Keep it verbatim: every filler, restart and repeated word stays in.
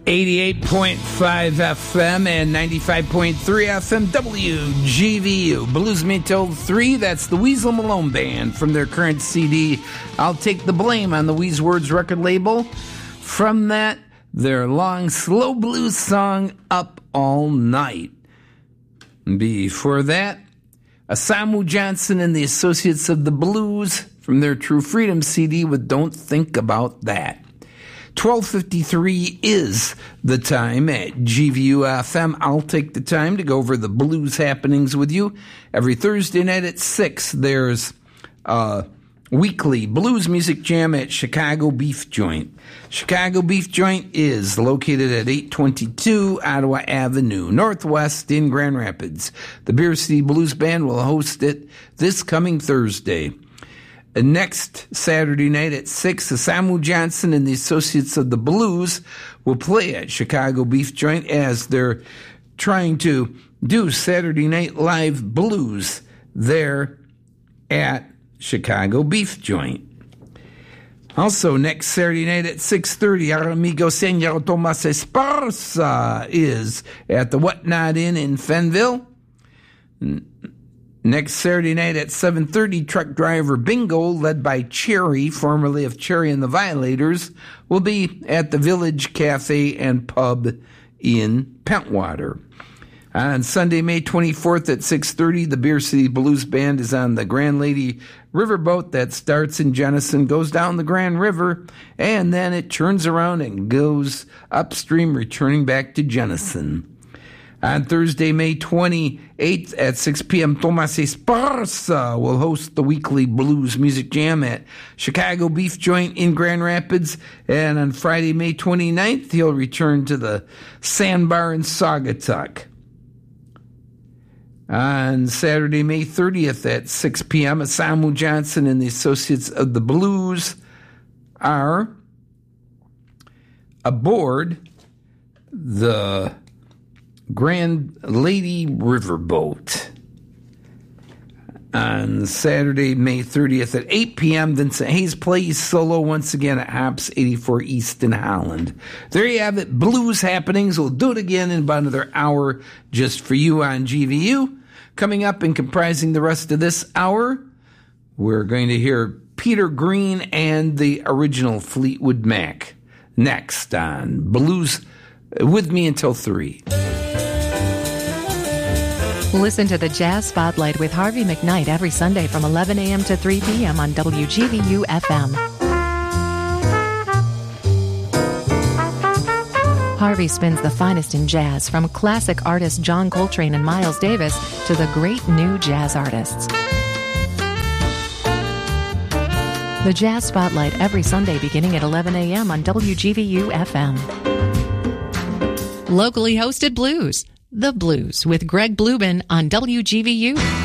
eighty-eight point five F M and ninety-five point three F M W G V U. Blues Me Till three, that's the Weasel Malone Band from their current C D, I'll Take the Blame, on the Weez Words record label. From that, their long, slow blues song, Up All Night. Before that, Asamu Johnson and the Associates of the Blues from their True Freedom C D with Don't Think About That. twelve fifty-three is the time at G V U F M. I'll take the time to go over the blues happenings with you. Every Thursday night at six, there's a weekly blues music jam at Chicago Beef Joint. Chicago Beef Joint is located at eight twenty-two Ottawa Avenue, Northwest in Grand Rapids. The Beer City Blues Band will host it this coming Thursday. Next Saturday night at six, Asamu Johnson and the Associates of the Blues will play at Chicago Beef Joint as they're trying to do Saturday Night Live Blues there at Chicago Beef Joint. Also, next Saturday night at six thirty, our amigo Senor Tomas Esparza is at the Whatnot Inn in Fenville. Next Saturday night at seven thirty, Truck Driver Bingo, led by Cherry, formerly of Cherry and the Violators, will be at the Village Cafe and Pub in Pentwater. On Sunday, May twenty-fourth at six thirty, the Beer City Blues Band is on the Grand Lady Riverboat that starts in Jenison, goes down the Grand River, and then it turns around and goes upstream, returning back to Jenison. On Thursday, May twenty-eighth at six p.m., Tomas Esparza will host the weekly blues music jam at Chicago Beef Joint in Grand Rapids. And on Friday, May twenty-ninth, he'll return to the Sandbar in Saugatuck. On Saturday, May thirtieth at six p.m., Asamu Johnson and the Associates of the Blues are aboard the Grand Lady Riverboat. On Saturday, May thirtieth at eight p.m., Vincent Hayes plays solo once again at Hops eighty-four East in Holland. There you have it, blues happenings. We'll do it again in about another hour just for you on G V U. Coming up and comprising the rest of this hour, we're going to hear Peter Green and the original Fleetwood Mac next on Blues With Me Until three. Listen to the Jazz Spotlight with Harvey McKnight every Sunday from eleven a.m. to three p.m. on W G V U F M. Harvey spins the finest in jazz, from classic artists John Coltrane and Miles Davis to the great new jazz artists. The Jazz Spotlight every Sunday beginning at eleven a.m. on W G V U F M. Locally hosted blues. The Blues with Greg Blubin on W G V U.